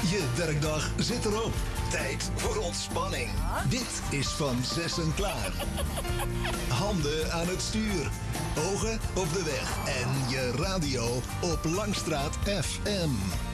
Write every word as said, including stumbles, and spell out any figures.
Je werkdag zit erop. Tijd voor ontspanning. Dit is Van Zessen Klaar. Handen aan het stuur. Ogen op de weg. En je radio op Langstraat F M.